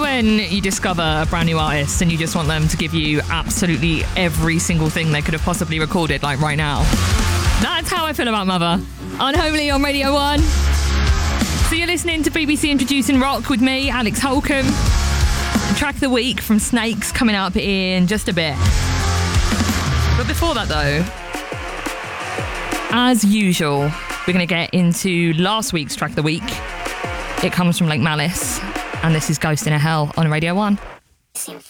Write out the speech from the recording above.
when you discover a brand new artist and you just want them to give you absolutely every single thing they could have possibly recorded, like right now? That's how I feel about Mother. Unhomely on Radio 1. So you're listening to BBC Introducing Rock with me, Alex Holcomb. Track of the week from Snakes coming up in just a bit. But before that though, as usual, we're going to get into last week's track of the week. It comes from Lake Malice, and this is Ghost in a Hell on Radio 1.